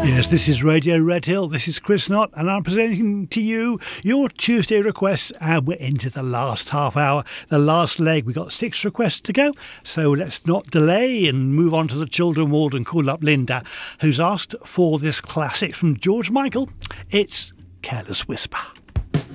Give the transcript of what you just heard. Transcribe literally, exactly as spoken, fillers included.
Yes, this is Radio Red Hill. This is Chris Knott, and I'm presenting to you your Tuesday requests, and we're into the last half hour, the last leg. We've got six requests to go, so let's not delay and move on to the children ward and call up Linda, who's asked for this classic from George Michael. It's Careless Whisper.